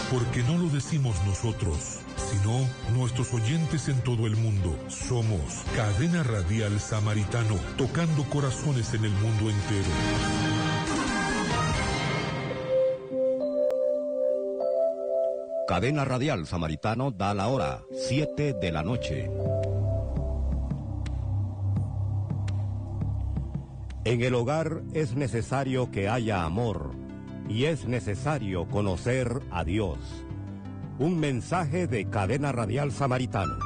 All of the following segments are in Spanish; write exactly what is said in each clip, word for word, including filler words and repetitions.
Porque no lo decimos nosotros, sino nuestros oyentes en todo el mundo. Somos Cadena Radial Samaritano, tocando corazones en el mundo entero. Cadena Radial Samaritano da la hora, siete de la noche. En el hogar es necesario que haya amor y es necesario conocer a Dios. Un mensaje de Cadena Radial Samaritano.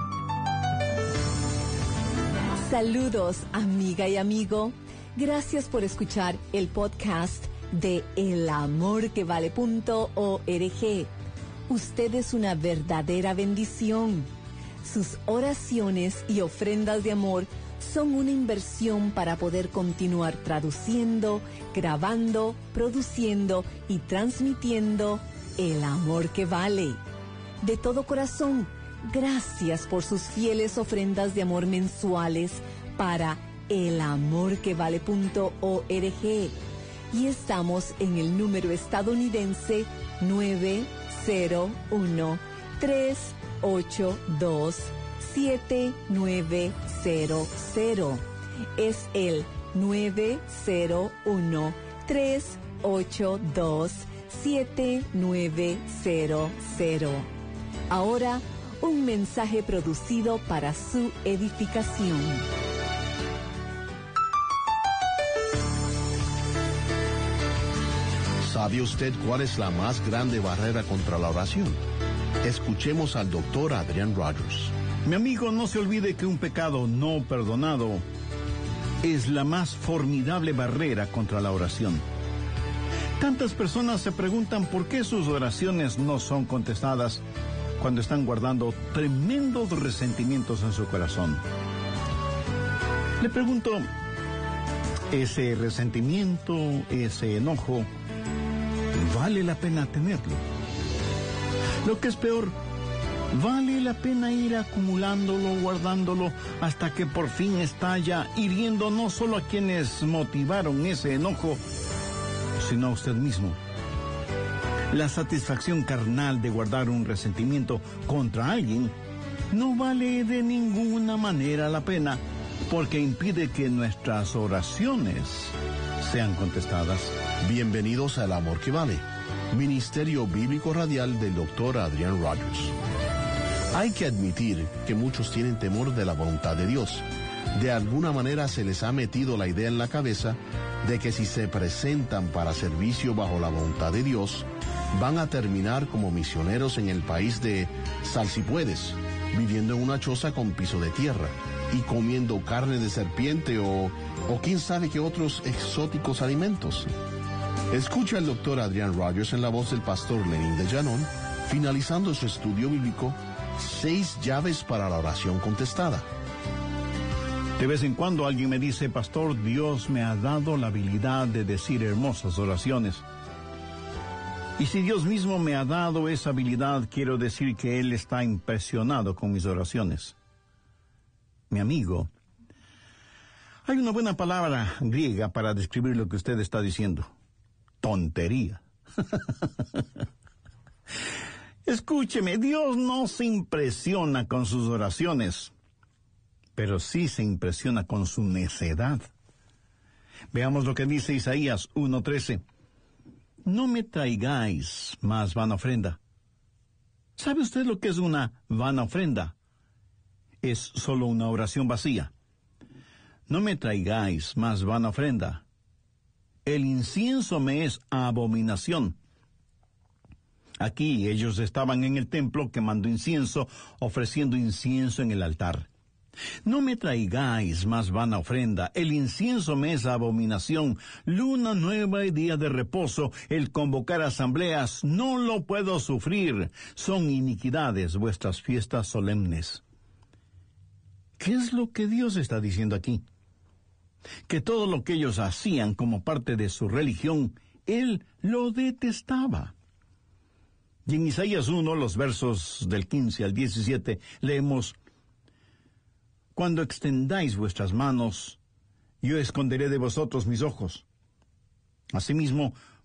Saludos, amiga y amigo. Gracias por escuchar el podcast de el amor que vale punto org. Usted es una verdadera bendición. Sus oraciones y ofrendas de amor son una inversión para poder continuar traduciendo, grabando, produciendo y transmitiendo el amor que vale. De todo corazón, gracias por sus fieles ofrendas de amor mensuales para el amor que vale punto org. Y estamos en el número estadounidense nueve cero uno, tres ocho dos, siete nueve cero cero. Es el nueve cero uno, tres ocho dos, siete nueve cero cero. Ahora, un mensaje producido para su edificación. ¿Sabe usted cuál es la más grande barrera contra la oración? Escuchemos al doctor Adrian Rogers. Mi amigo, no se olvide que un pecado no perdonado es la más formidable barrera contra la oración. Tantas personas se preguntan por qué sus oraciones no son contestadas cuando están guardando tremendos resentimientos en su corazón. Le pregunto, ¿ese resentimiento, ese enojo, vale la pena tenerlo? Lo que es peor, ¿vale la pena ir acumulándolo, guardándolo, hasta que por fin estalla, hiriendo no solo a quienes motivaron ese enojo, sino a usted mismo? La satisfacción carnal de guardar un resentimiento contra alguien no vale de ninguna manera la pena, porque impide que nuestras oraciones sean contestadas. Bienvenidos al Amor que Vale, Ministerio Bíblico Radial del doctor Adrian Rogers. Hay que admitir que muchos tienen temor de la voluntad de Dios. De alguna manera se les ha metido la idea en la cabeza de que si se presentan para servicio bajo la voluntad de Dios, van a terminar como misioneros en el país de Sal si puedes, viviendo en una choza con piso de tierra y comiendo carne de serpiente o, o quién sabe qué otros exóticos alimentos. Escucha al doctor Adrian Rogers en la voz del pastor Lenín de Llanón, finalizando su estudio bíblico, Seis llaves para la oración contestada. De vez en cuando alguien me dice, pastor, Dios me ha dado la habilidad de decir hermosas oraciones. Y si Dios mismo me ha dado esa habilidad, quiero decir que Él está impresionado con mis oraciones. Mi amigo, hay una buena palabra griega para describir lo que usted está diciendo. Tontería. Escúcheme, Dios no se impresiona con sus oraciones, pero sí se impresiona con su necedad. Veamos lo que dice Isaías uno trece. No me traigáis más vana ofrenda. ¿Sabe usted lo que es una vana ofrenda? Es solo una oración vacía. No me traigáis más vana ofrenda. El incienso me es abominación. Aquí ellos estaban en el templo quemando incienso, ofreciendo incienso en el altar. No me traigáis más vana ofrenda, el incienso me es abominación, luna nueva y día de reposo, el convocar asambleas, no lo puedo sufrir, son iniquidades vuestras fiestas solemnes. ¿Qué es lo que Dios está diciendo aquí? Que todo lo que ellos hacían como parte de su religión, Él lo detestaba. Y en Isaías uno, los versos del quince al diecisiete, leemos: Cuando extendáis vuestras manos, yo esconderé de vosotros mis ojos. Asimismo,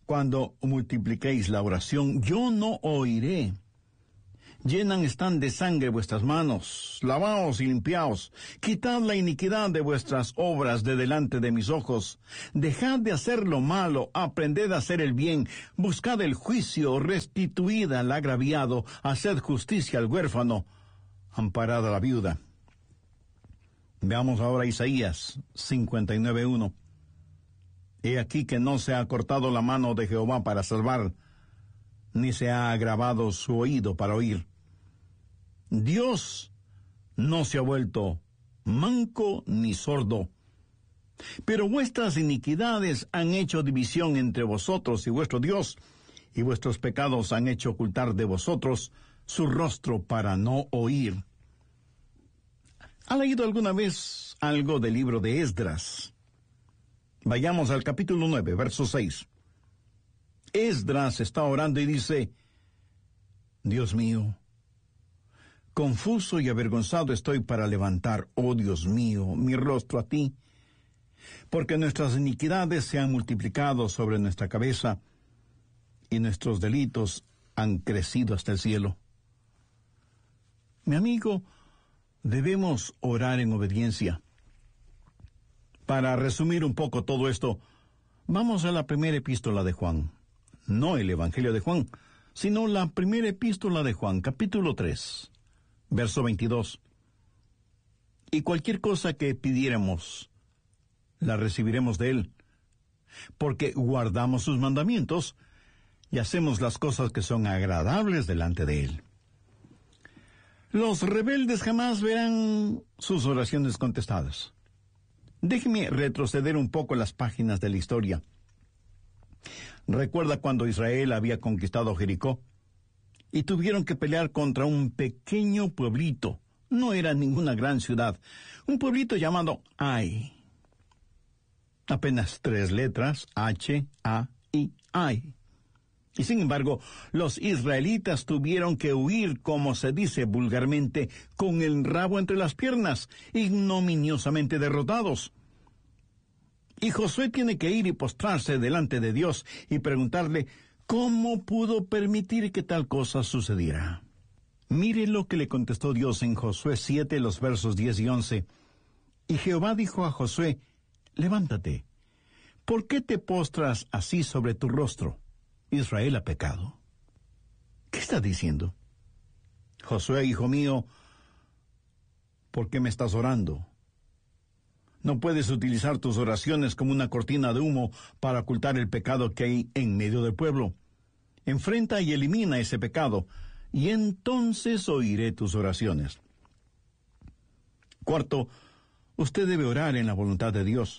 cuando multipliquéis la oración, yo no oiré. Llenan están de sangre vuestras manos, lavaos y limpiaos, quitad la iniquidad de vuestras obras de delante de mis ojos, dejad de hacer lo malo, aprended a hacer el bien, buscad el juicio, restituid al agraviado, haced justicia al huérfano, amparad a la viuda. Veamos ahora Isaías cincuenta y nueve uno. He aquí que no se ha cortado la mano de Jehová para salvar, ni se ha agravado su oído para oír. Dios no se ha vuelto manco ni sordo, pero vuestras iniquidades han hecho división entre vosotros y vuestro Dios, y vuestros pecados han hecho ocultar de vosotros su rostro para no oír. ¿Ha leído alguna vez algo del libro de Esdras? Vayamos al capítulo nueve, verso seis. Esdras está orando y dice: Dios mío, confuso y avergonzado estoy para levantar, oh Dios mío, mi rostro a ti, porque nuestras iniquidades se han multiplicado sobre nuestra cabeza, y nuestros delitos han crecido hasta el cielo. Mi amigo, debemos orar en obediencia. Para resumir un poco todo esto, vamos a la primera epístola de Juan. No el Evangelio de Juan, sino la primera epístola de Juan, capítulo tres, verso veintidós. Y cualquier cosa que pidiéramos, la recibiremos de él, porque guardamos sus mandamientos y hacemos las cosas que son agradables delante de él. Los rebeldes jamás verán sus oraciones contestadas. Déjeme retroceder un poco las páginas de la historia. ¿Recuerda cuando Israel había conquistado Jericó? Y tuvieron que pelear contra un pequeño pueblito. No era ninguna gran ciudad. Un pueblito llamado Ai. Apenas tres letras, H, A, I, Ai. Y sin embargo, los israelitas tuvieron que huir, como se dice vulgarmente, con el rabo entre las piernas, ignominiosamente derrotados. Y Josué tiene que ir y postrarse delante de Dios y preguntarle cómo pudo permitir que tal cosa sucediera. Mire lo que le contestó Dios en Josué siete, los versos diez y once. Y Jehová dijo a Josué: levántate, ¿por qué te postras así sobre tu rostro? Israel ha pecado. ¿Qué está diciendo? Josué, hijo mío, ¿por qué me estás orando? No puedes utilizar tus oraciones como una cortina de humo para ocultar el pecado que hay en medio del pueblo. Enfrenta y elimina ese pecado, y entonces oiré tus oraciones. Cuarto, usted debe orar en la voluntad de Dios.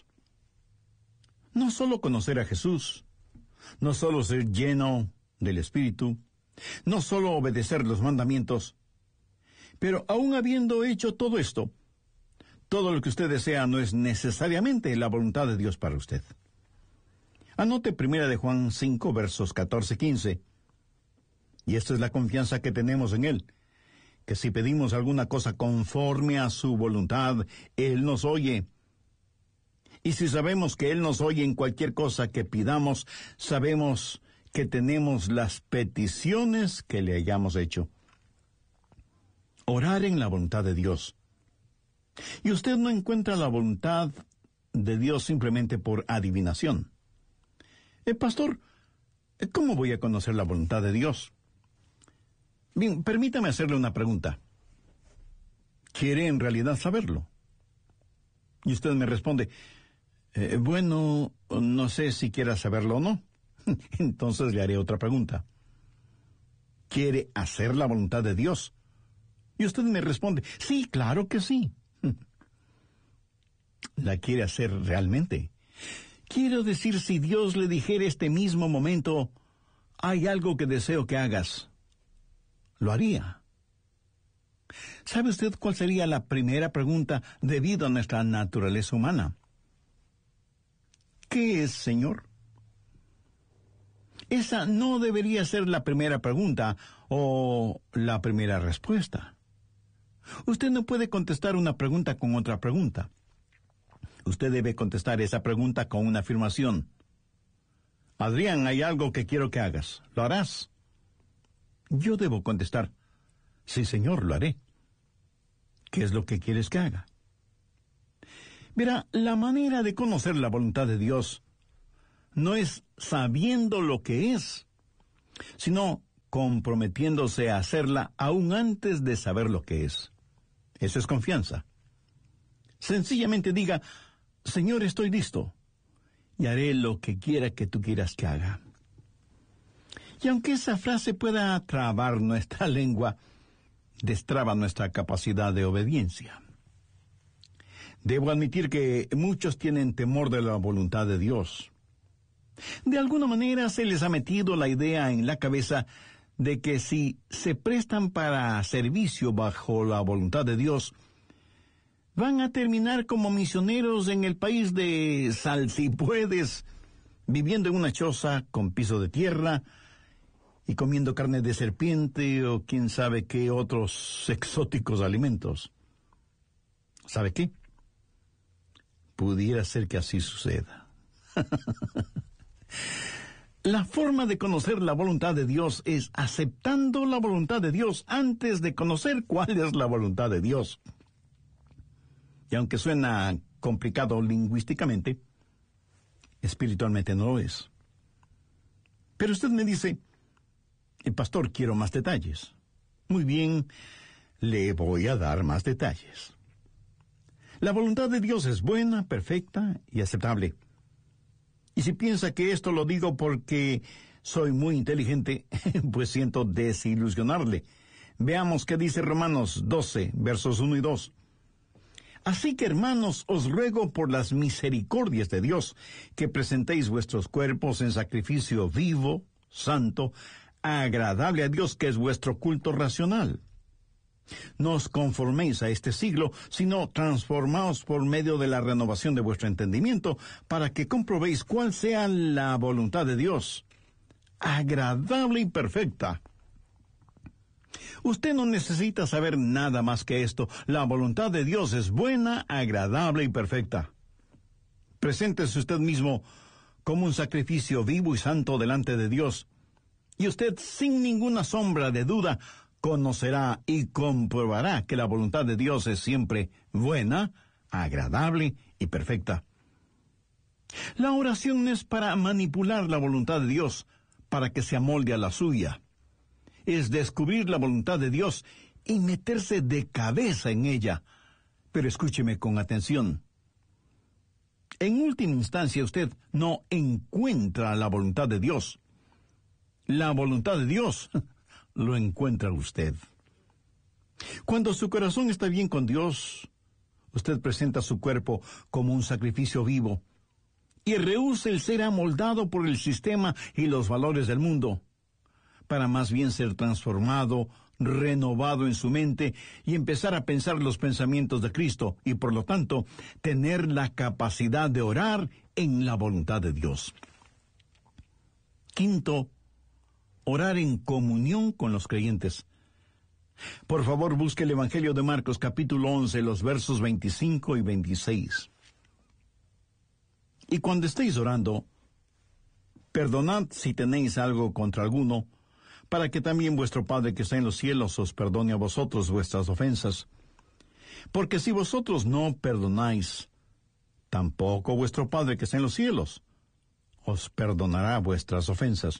No solo conocer a Jesús, no solo ser lleno del Espíritu, no solo obedecer los mandamientos, pero aún habiendo hecho todo esto, todo lo que usted desea no es necesariamente la voluntad de Dios para usted. Anote primera de Juan cinco, versos catorce y quince. Y esta es la confianza que tenemos en Él, que si pedimos alguna cosa conforme a su voluntad, Él nos oye. Y si sabemos que Él nos oye en cualquier cosa que pidamos, sabemos que tenemos las peticiones que le hayamos hecho. Orar en la voluntad de Dios. Y usted no encuentra la voluntad de Dios simplemente por adivinación. Eh, pastor, ¿cómo voy a conocer la voluntad de Dios? Bien, permítame hacerle una pregunta. ¿Quiere en realidad saberlo? Y usted me responde, eh, bueno, no sé si quiera saberlo o no. Entonces le haré otra pregunta. ¿Quiere hacer la voluntad de Dios? Y usted me responde, sí, claro que sí. ¿La quiere hacer realmente? Quiero decir, si Dios le dijera este mismo momento, hay algo que deseo que hagas, ¿lo haría? ¿Sabe usted cuál sería la primera pregunta debido a nuestra naturaleza humana? ¿Qué es, Señor? Esa no debería ser la primera pregunta o la primera respuesta. Usted no puede contestar una pregunta con otra pregunta. Usted debe contestar esa pregunta con una afirmación. Adrián, hay algo que quiero que hagas. ¿Lo harás? Yo debo contestar, sí, Señor, lo haré. ¿Qué es lo que quieres que haga? Mira, la manera de conocer la voluntad de Dios no es sabiendo lo que es, sino comprometiéndose a hacerla aún antes de saber lo que es. Eso es confianza. Sencillamente diga, Señor, estoy listo, y haré lo que quiera que tú quieras que haga. Y aunque esa frase pueda trabar nuestra lengua, destraba nuestra capacidad de obediencia. Debo admitir que muchos tienen temor de la voluntad de Dios. De alguna manera se les ha metido la idea en la cabeza de que si se prestan para servicio bajo la voluntad de Dios, van a terminar como misioneros en el país de salsipuedes, viviendo en una choza con piso de tierra y comiendo carne de serpiente o quién sabe qué otros exóticos alimentos. ¿Sabe qué? Pudiera ser que así suceda. La forma de conocer la voluntad de Dios es aceptando la voluntad de Dios antes de conocer cuál es la voluntad de Dios. Y aunque suena complicado lingüísticamente, espiritualmente no lo es. Pero usted me dice, el pastor, quiero más detalles. Muy bien, le voy a dar más detalles. La voluntad de Dios es buena, perfecta y aceptable. Y si piensa que esto lo digo porque soy muy inteligente, pues siento desilusionarle. Veamos qué dice Romanos doce, versos uno y dos. Así que, hermanos, os ruego por las misericordias de Dios, que presentéis vuestros cuerpos en sacrificio vivo, santo, agradable a Dios, que es vuestro culto racional. No os conforméis a este siglo, sino transformaos por medio de la renovación de vuestro entendimiento, para que comprobéis cuál sea la voluntad de Dios, agradable y perfecta. Usted no necesita saber nada más que esto. La voluntad de Dios es buena, agradable y perfecta. Preséntese usted mismo como un sacrificio vivo y santo delante de Dios, y usted, sin ninguna sombra de duda, conocerá y comprobará que la voluntad de Dios es siempre buena, agradable y perfecta. La oración no es para manipular la voluntad de Dios, para que se amolde a la suya. Es descubrir la voluntad de Dios y meterse de cabeza en ella. Pero escúcheme con atención. En última instancia, usted no encuentra la voluntad de Dios. La voluntad de Dios lo encuentra usted. Cuando su corazón está bien con Dios, usted presenta su cuerpo como un sacrificio vivo y rehúsa el ser amoldado por el sistema y los valores del mundo, para más bien ser transformado, renovado en su mente y empezar a pensar los pensamientos de Cristo y, por lo tanto, tener la capacidad de orar en la voluntad de Dios. Quinto, orar en comunión con los creyentes. Por favor, busque el Evangelio de Marcos, capítulo once, los versos veinticinco y veintiséis. Y cuando estéis orando, perdonad si tenéis algo contra alguno, para que también vuestro Padre que está en los cielos os perdone a vosotros vuestras ofensas. Porque si vosotros no perdonáis, tampoco vuestro Padre que está en los cielos os perdonará vuestras ofensas.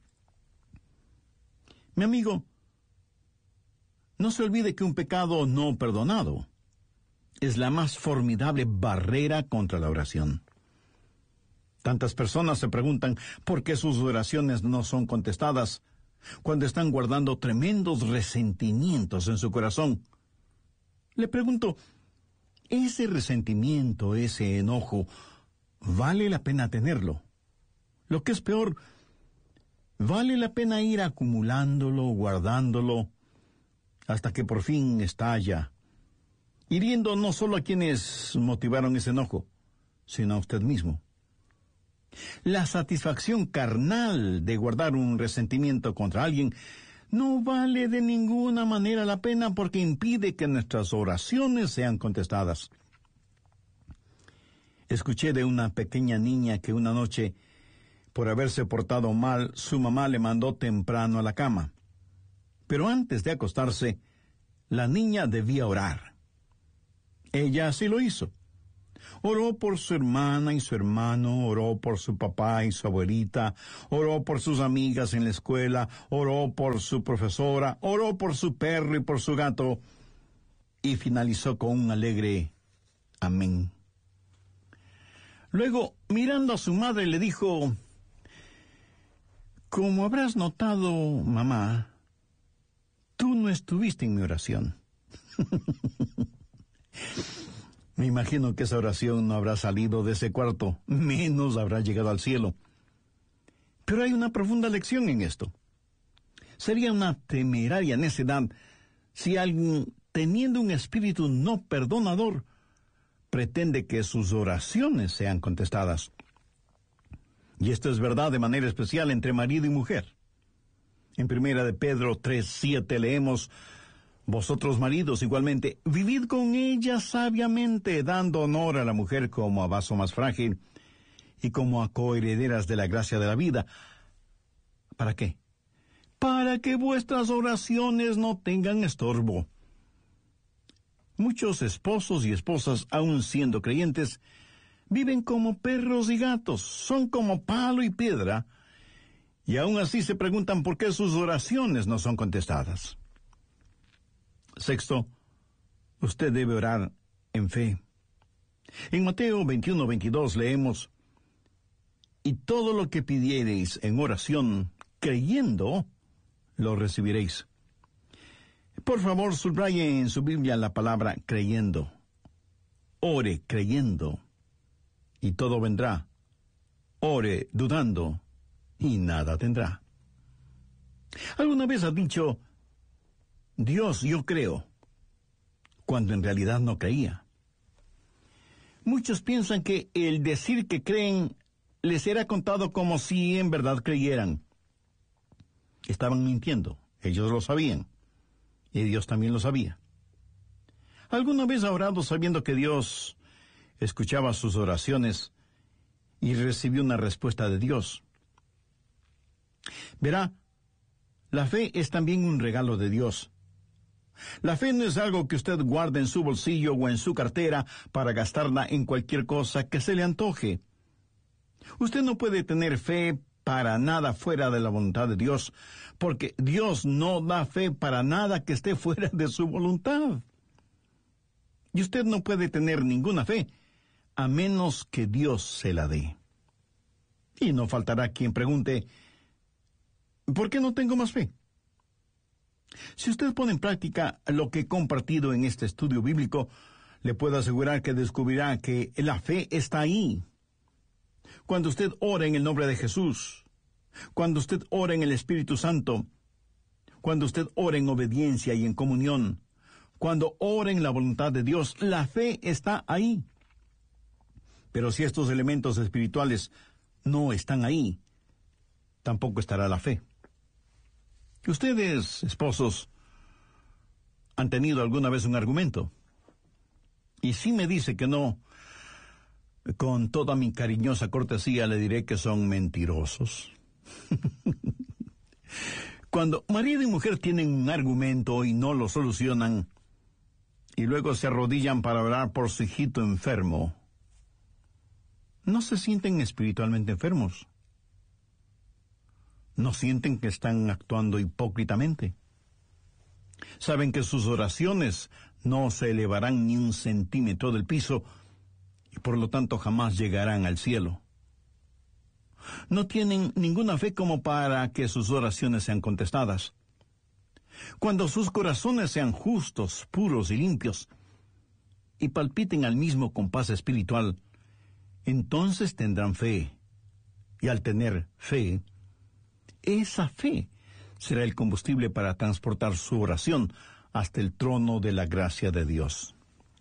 Mi amigo, no se olvide que un pecado no perdonado es la más formidable barrera contra la oración. Tantas personas se preguntan por qué sus oraciones no son contestadas cuando están guardando tremendos resentimientos en su corazón. Le pregunto, ¿ese resentimiento, ese enojo, vale la pena tenerlo? Lo que es peor, ¿vale la pena ir acumulándolo, guardándolo, hasta que por fin estalla, hiriendo no solo a quienes motivaron ese enojo, sino a usted mismo? La satisfacción carnal de guardar un resentimiento contra alguien no vale de ninguna manera la pena, porque impide que nuestras oraciones sean contestadas. Escuché de una pequeña niña que una noche Por haberse portado mal, su mamá le mandó temprano a la cama. Pero antes de acostarse, la niña debía orar. Ella así lo hizo. Oró por su hermana y su hermano, oró por su papá y su abuelita, oró por sus amigas en la escuela, oró por su profesora, oró por su perro y por su gato, y finalizó con un alegre amén. Luego, mirando a su madre, le dijo: como habrás notado, mamá, tú no estuviste en mi oración. Me imagino que esa oración no habrá salido de ese cuarto, menos habrá llegado al cielo. Pero hay una profunda lección en esto. Sería una temeraria necedad si alguien, teniendo un espíritu no perdonador, pretende que sus oraciones sean contestadas. Y esto es verdad de manera especial entre marido y mujer. En primera de Pedro tres siete leemos: vosotros maridos igualmente, vivid con ella sabiamente, dando honor a la mujer como a vaso más frágil y como a coherederas de la gracia de la vida. ¿Para qué? Para que vuestras oraciones no tengan estorbo. Muchos esposos y esposas, aun siendo creyentes, viven como perros y gatos, son como palo y piedra, y aun así se preguntan por qué sus oraciones no son contestadas. Sexto, usted debe orar en fe. En Mateo veintiuno veintidós leemos: y todo lo que pidiereis en oración, creyendo, lo recibiréis. Por favor, subraye en su Biblia la palabra creyendo. Ore creyendo, y todo vendrá. Ore dudando, y nada tendrá. ¿Alguna vez has dicho: Dios, yo creo, cuando en realidad no creía? Muchos piensan que el decir que creen les será contado como si en verdad creyeran. Estaban mintiendo, ellos lo sabían, y Dios también lo sabía. ¿Alguna vez ha orado sabiendo que Dios escuchaba sus oraciones y recibió una respuesta de Dios? Verá, la fe es también un regalo de Dios. La fe no es algo que usted guarde en su bolsillo o en su cartera para gastarla en cualquier cosa que se le antoje. Usted no puede tener fe para nada fuera de la voluntad de Dios, porque Dios no da fe para nada que esté fuera de su voluntad. Y usted no puede tener ninguna fe a menos que Dios se la dé. Y no faltará quien pregunte: ¿por qué no tengo más fe? Si usted pone en práctica lo que he compartido en este estudio bíblico, le puedo asegurar que descubrirá que la fe está ahí. Cuando usted ora en el nombre de Jesús, cuando usted ora en el Espíritu Santo, cuando usted ora en obediencia y en comunión, cuando ora en la voluntad de Dios, la fe está ahí. Pero si estos elementos espirituales no están ahí, tampoco estará la fe. Ustedes, esposos, han tenido alguna vez un argumento. Y si me dice que no, con toda mi cariñosa cortesía le diré que son mentirosos. Cuando marido y mujer tienen un argumento y no lo solucionan, y luego se arrodillan para orar por su hijito enfermo, ¿no se sienten espiritualmente enfermos? ¿No sienten que están actuando hipócritamente? Saben que sus oraciones no se elevarán ni un centímetro del piso y por lo tanto jamás llegarán al cielo. No tienen ninguna fe como para que sus oraciones sean contestadas. Cuando sus corazones sean justos, puros y limpios, y palpiten al mismo compás espiritual, entonces tendrán fe. Y al tener fe, esa fe será el combustible para transportar su oración hasta el trono de la gracia de Dios.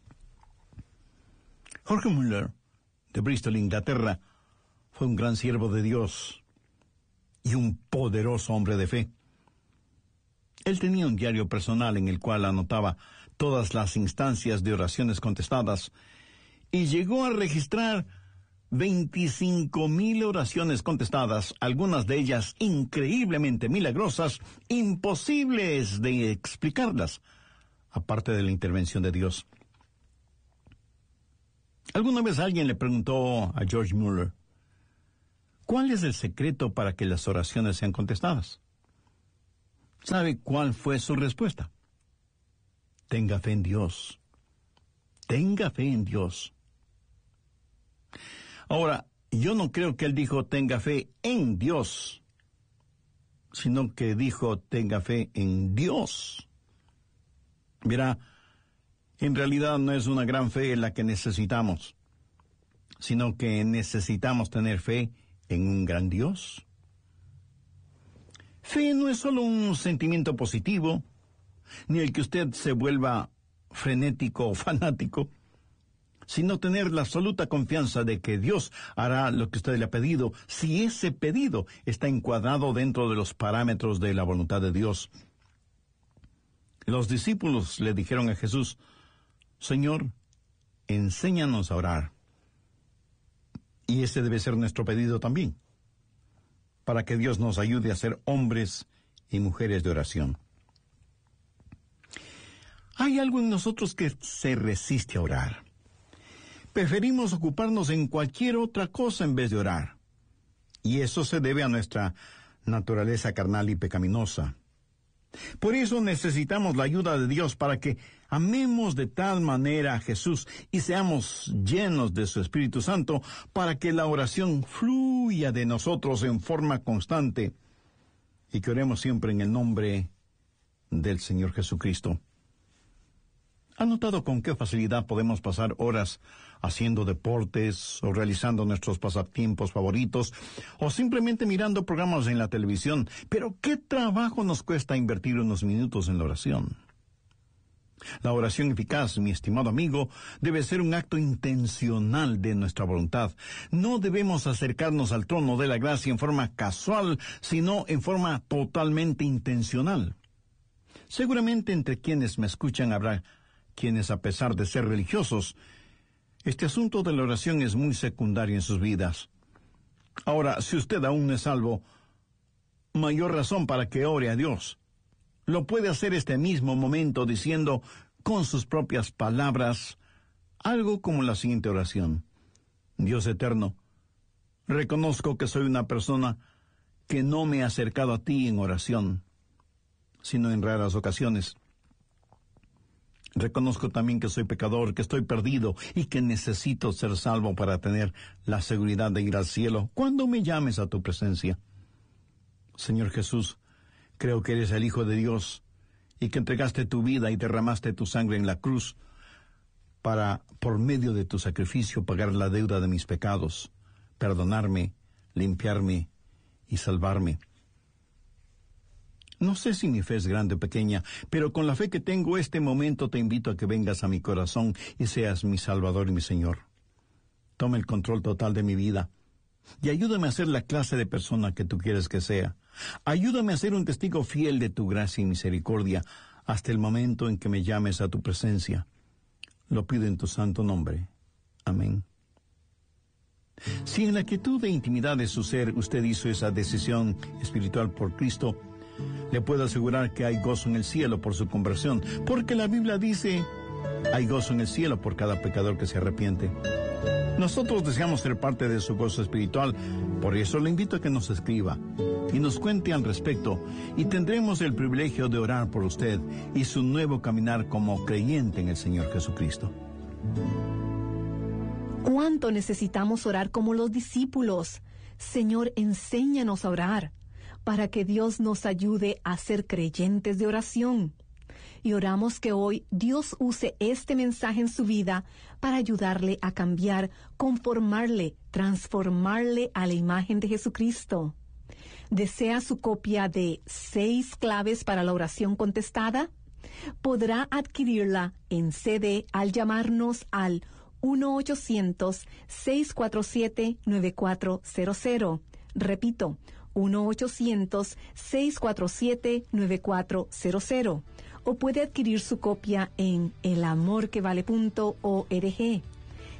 Jorge Muller, de Bristol, Inglaterra, fue un gran siervo de Dios y un poderoso hombre de fe. Él tenía un diario personal en el cual anotaba todas las instancias de oraciones contestadas y llegó a registrar veinticinco mil oraciones contestadas, algunas de ellas increíblemente milagrosas, imposibles de explicarlas, aparte de la intervención de Dios. Alguna vez alguien le preguntó a George Mueller, ¿cuál es el secreto para que las oraciones sean contestadas? ¿Sabe cuál fue su respuesta? Tenga fe en Dios. Tenga fe en Dios. Ahora, yo no creo que él dijo tenga fe en Dios, sino que dijo tenga fe en Dios. Verá, en realidad no es una gran fe la que necesitamos, sino que necesitamos tener fe en un gran Dios. Fe no es solo un sentimiento positivo, ni el que usted se vuelva frenético o fanático, sino tener la absoluta confianza de que Dios hará lo que usted le ha pedido, si ese pedido está encuadrado dentro de los parámetros de la voluntad de Dios. Los discípulos le dijeron a Jesús, Señor, enséñanos a orar. Y ese debe ser nuestro pedido también, para que Dios nos ayude a ser hombres y mujeres de oración. Hay algo en nosotros que se resiste a orar. Preferimos ocuparnos en cualquier otra cosa en vez de orar. Y eso se debe a nuestra naturaleza carnal y pecaminosa. Por eso necesitamos la ayuda de Dios para que amemos de tal manera a Jesús y seamos llenos de su Espíritu Santo para que la oración fluya de nosotros en forma constante y que oremos siempre en el nombre del Señor Jesucristo. ¿Ha notado con qué facilidad podemos pasar horas haciendo deportes o realizando nuestros pasatiempos favoritos o simplemente mirando programas en la televisión? Pero ¿qué trabajo nos cuesta invertir unos minutos en la oración? La oración eficaz, mi estimado amigo, debe ser un acto intencional de nuestra voluntad. No debemos acercarnos al trono de la gracia en forma casual, sino en forma totalmente intencional. Seguramente entre quienes me escuchan habrá quienes, a pesar de ser religiosos, este asunto de la oración es muy secundario en sus vidas. Ahora, si usted aún no es salvo, mayor razón para que ore a Dios. Lo puede hacer este mismo momento diciendo con sus propias palabras algo como la siguiente oración. Dios eterno, reconozco que soy una persona que no me ha acercado a ti en oración, sino en raras ocasiones. Reconozco también que soy pecador, que estoy perdido y que necesito ser salvo para tener la seguridad de ir al cielo cuando me llames a tu presencia. Señor Jesús, creo que eres el Hijo de Dios y que entregaste tu vida y derramaste tu sangre en la cruz para, por medio de tu sacrificio, pagar la deuda de mis pecados, perdonarme, limpiarme y salvarme. No sé si mi fe es grande o pequeña, pero con la fe que tengo este momento te invito a que vengas a mi corazón y seas mi Salvador y mi Señor. Toma el control total de mi vida y ayúdame a ser la clase de persona que tú quieres que sea. Ayúdame a ser un testigo fiel de tu gracia y misericordia hasta el momento en que me llames a tu presencia. Lo pido en tu santo nombre. Amén. Si en la quietud e intimidad de su ser usted hizo esa decisión espiritual por Cristo, le puedo asegurar que hay gozo en el cielo por su conversión, porque la Biblia dice, hay gozo en el cielo por cada pecador que se arrepiente. Nosotros deseamos ser parte de su gozo espiritual, por eso le invito a que nos escriba y nos cuente al respecto, y tendremos el privilegio de orar por usted y su nuevo caminar como creyente en el Señor Jesucristo. ¿Cuánto necesitamos orar como los discípulos? Señor, enséñanos a orar, para que Dios nos ayude a ser creyentes de oración. Y oramos que hoy Dios use este mensaje en su vida para ayudarle a cambiar, conformarle, transformarle a la imagen de Jesucristo. ¿Desea su copia de Seis claves para la oración contestada? Podrá adquirirla en C D al llamarnos al uno ochocientos, seis cuatro siete, nueve cuatro cero cero. Repito, uno ochocientos, seis cuatro siete, nueve cuatro cero cero. O puede adquirir su copia en el amor que vale punto org.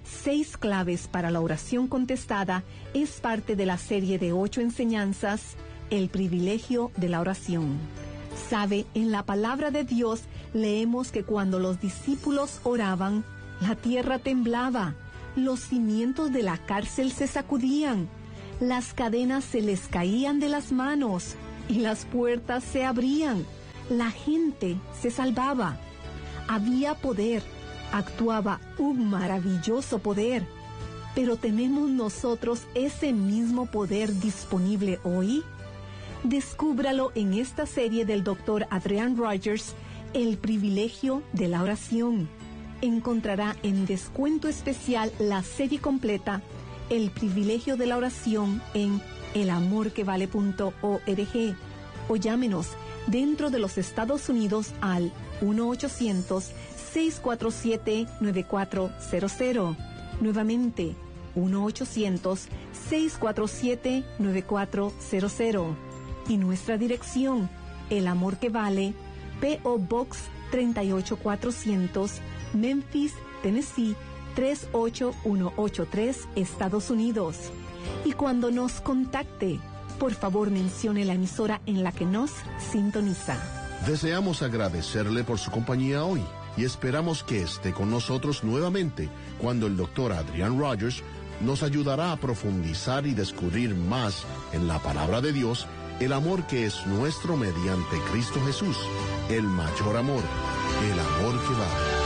Seis claves para la oración contestada es parte de la serie de ocho enseñanzas, El privilegio de la oración. Sabe, en la palabra de Dios leemos que cuando los discípulos oraban, la tierra temblaba, los cimientos de la cárcel se sacudían, las cadenas se les caían de las manos y las puertas se abrían. La gente se salvaba. Había poder, actuaba un maravilloso poder. Pero ¿tenemos nosotros ese mismo poder disponible hoy? Descúbralo en esta serie del doctor Adrian Rogers, El privilegio de la oración. Encontrará en descuento especial la serie completa, El privilegio de la oración, en el amor que vale punto org, o llámenos dentro de los Estados Unidos al uno ochocientos, seis cuatro siete, nueve cuatro cero cero. Nuevamente, uno ochocientos, seis cuatro siete, nueve cuatro cero cero. Y nuestra dirección, El Amor que Vale, P O Box treinta y ocho cuatrocientos, Memphis, Tennessee, tres ocho uno ocho tres, Estados Unidos. Y cuando nos contacte, por favor mencione la emisora en la que nos sintoniza. Deseamos agradecerle por su compañía hoy y esperamos que esté con nosotros nuevamente cuando el doctor Adrian Rogers nos ayudará a profundizar y descubrir más en la palabra de Dios el amor que es nuestro mediante Cristo Jesús, el mayor amor, el amor que vale.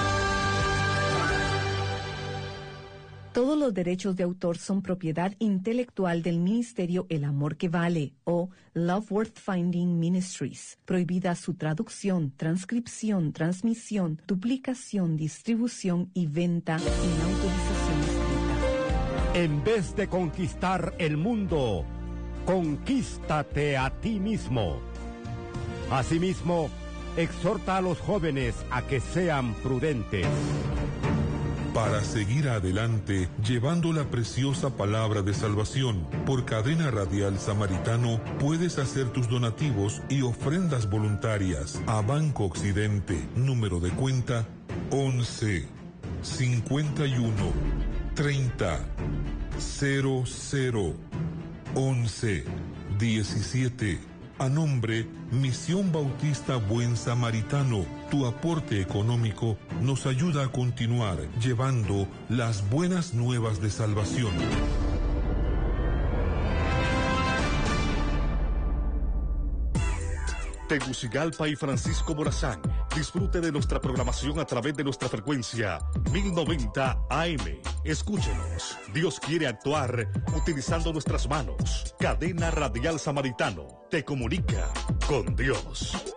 Todos los derechos de autor son propiedad intelectual del Ministerio El Amor que Vale o Love Worth Finding Ministries. Prohibida su traducción, transcripción, transmisión, duplicación, distribución y venta sin autorización escrita. En vez de conquistar el mundo, conquístate a ti mismo. Asimismo, exhorta a los jóvenes a que sean prudentes. Para seguir adelante, llevando la preciosa palabra de salvación, por Cadena Radial Samaritano, puedes hacer tus donativos y ofrendas voluntarias a Banco Occidente, número de cuenta once, cincuenta y uno, treinta, cero cero, once, diecisiete. A nombre Misión Bautista Buen Samaritano, tu aporte económico nos ayuda a continuar llevando las buenas nuevas de salvación. Tegucigalpa y Francisco Morazán. Disfrute de nuestra programación a través de nuestra frecuencia mil noventa A M. Escúchenos. Dios quiere actuar utilizando nuestras manos. Cadena Radial Samaritano te comunica con Dios.